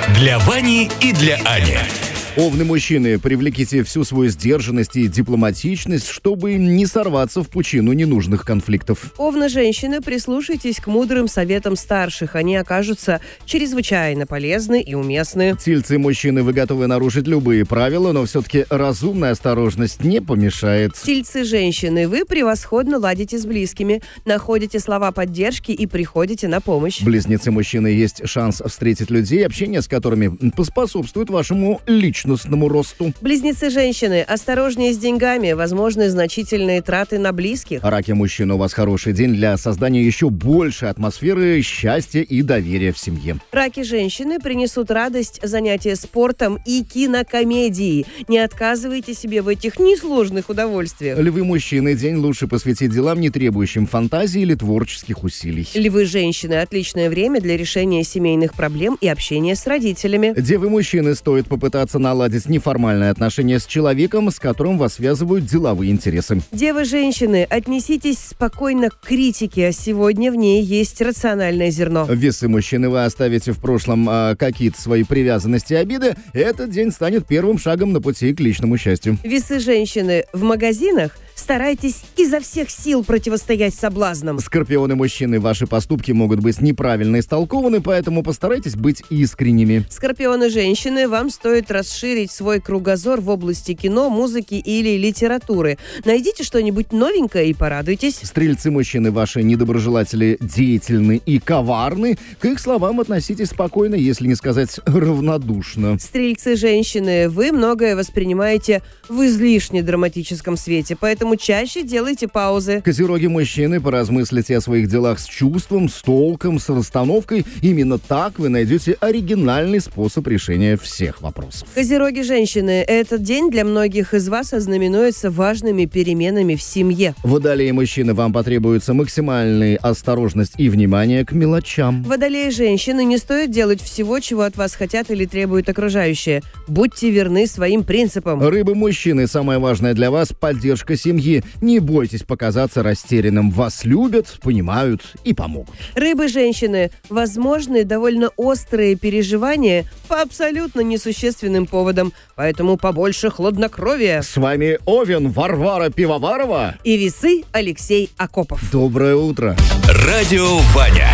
Для Вани и для Ани. Овны мужчины, привлеките всю свою сдержанность и дипломатичность, чтобы не сорваться в пучину ненужных конфликтов. Овны женщины, прислушайтесь к мудрым советам старших. Они окажутся чрезвычайно полезны и уместны. Тельцы мужчины, вы готовы нарушить любые правила, но все-таки разумная осторожность не помешает. Тельцы женщины, вы превосходно ладите с близкими, находите слова поддержки и приходите на помощь. Близнецы мужчины, есть шанс встретить людей, общение с которыми поспособствует вашему личностному росту. Близнецы женщины, осторожнее с деньгами, возможны значительные траты на близких. Раки мужчины, у вас хороший день для создания еще большей атмосферы счастья и доверия в семье. Раки женщины принесут радость занятия спортом и кинокомедией. Не отказывайте себе в этих несложных удовольствиях. Львы мужчины, день лучше посвятить делам, не требующим фантазии или творческих усилий. Львы женщины, отличное время для решения семейных проблем и общения с родителями. Девы мужчины, стоит попытаться наладить неформальные отношения с человеком, с которым вас связывают деловые интересы. Девы женщины, отнеситесь спокойно к критике, а сегодня в ней есть рациональное зерно. Весы мужчины, вы оставите в прошлом какие-то свои привязанности и обиды, этот день станет первым шагом на пути к личному счастью. Весы женщины, в магазинах старайтесь изо всех сил противостоять соблазнам. Скорпионы мужчины, ваши поступки могут быть неправильно истолкованы, поэтому постарайтесь быть искренними. Скорпионы женщины, вам стоит расширить свой кругозор в области кино, музыки или литературы. Найдите что-нибудь новенькое и порадуйтесь. Стрельцы мужчины, ваши недоброжелатели деятельны и коварны. К их словам относитесь спокойно, если не сказать равнодушно. Стрельцы женщины, вы многое воспринимаете в излишне драматическом свете, поэтому чаще делайте паузы. Козероги мужчины, поразмыслите о своих делах с чувством, с толком, с расстановкой. Именно так вы найдете оригинальный способ решения всех вопросов. Козероги женщины, этот день для многих из вас ознаменуется важными переменами в семье. Водолеи мужчины, вам потребуется максимальная осторожность и внимание к мелочам. Водолеи женщины, не стоит делать всего, чего от вас хотят или требуют окружающие. Будьте верны своим принципам. Рыбы мужчины, самое важное для вас – поддержка семьи. Не бойтесь показаться растерянным. Вас любят, понимают и помогут. Рыбы женщины, возможны довольно острые переживания по абсолютно несущественным поводам, поэтому побольше хладнокровия. С вами Овен Варвара Пивоварова И весы Алексей Акопов. Доброе утро. Радио Ваня.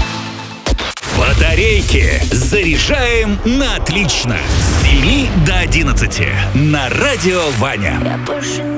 Батарейки заряжаем на отлично. С 7 до 11 на Радио Ваня.